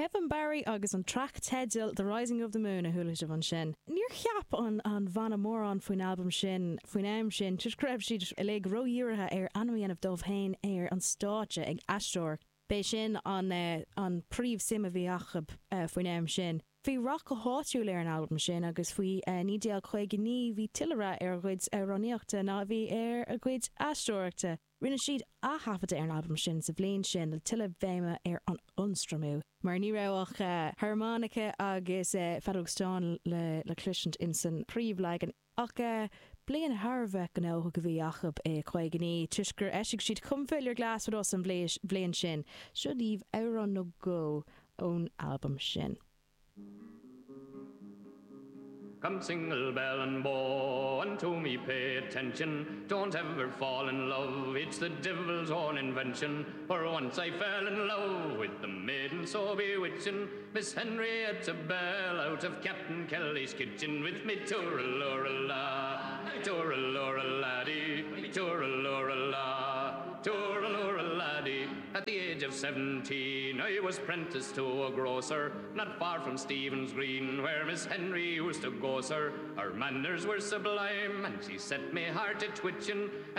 Kevin Barry agus an track Tedil, The Rising of the Moon a thuúla se bhan sin. Níor cheap an bhana mór an faoin album sin, faoin aim sin, tuis greibh siad i le roíirithe ar anmhaíanamh dómh hain ar an státe ag Astor. Bé sin an príomh sim a bhí achab faoin aim sin. Bhí rock a háitiúil ar an album sin agus faoi ní déal chuig ní bhí tiilere ar gcuid roníochta ná bhí ar a gcuid Astorachta. Rinne siad a hafada ar an album sin sa bblion sin le tiile bhéime ar an unstramú. Mar ní raibh harmonica agus fadógstán le cluisiint in san príomhleigan ach blian Harbheith gan óga go bhí achab chuig ní tuisgur eisiigh siad cumfeillir glas fad os an bblion sin. Siúdíomh éireann nó go ón album sin. Come single bell and bow, and to me pay attention. Don't ever fall in love, it's the devil's own invention. For once I fell in love with the maiden so bewitching, Miss Henrietta Bell out of Captain Kelly's kitchen. With me tooralora-la, tooralora-laddie, tooralora-la, tooralora-laddie. At the age of 17 I was prenticed to a grocer, not far from Stephen's Green, where Miss Henry used to go, sir. Her manners were sublime, and she set me heart a twitching.